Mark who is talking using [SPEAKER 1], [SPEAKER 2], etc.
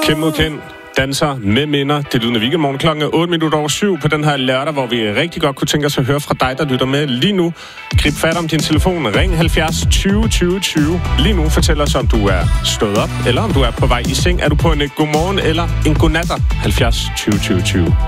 [SPEAKER 1] Kind mod kind. Danser med minder. Det lyder weekendmorgen klokken 7:08 på den her lørdag, hvor vi rigtig godt kunne tænke os at høre fra dig, der lytter med lige nu. Grib fat om din telefon. Ring 70 20 20 20. Lige nu fortæl os, om du er stået op, eller om du er på vej i seng. Er du på en godmorgen eller en godnatter? 70 20 20 20.